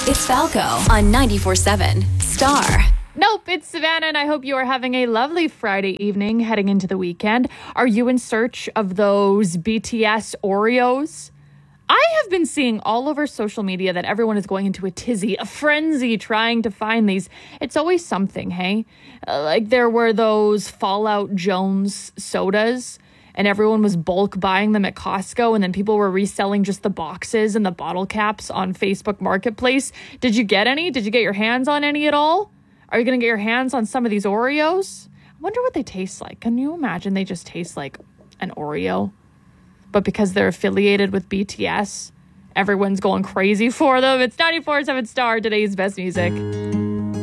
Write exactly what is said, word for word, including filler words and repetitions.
It's Falco on ninety-four seven Star. Nope, it's Savannah, and I hope you are having a lovely Friday evening heading into the weekend. Are you in search of those B T S Oreos? I have been seeing all over social media that everyone is going into a tizzy, a frenzy, trying to find these. It's always something, hey? Uh, like there were those Fallout Jones sodas, and everyone was bulk buying them at Costco, and then people were reselling just the boxes and the bottle caps on Facebook Marketplace. Did you get any? Did you get your hands on any at all? Are you going to get your hands on some of these Oreos? I wonder what they taste like. Can you imagine they just taste like an Oreo? But because they're affiliated with B T S, everyone's going crazy for them. It's ninety-four seven Star, today's best music.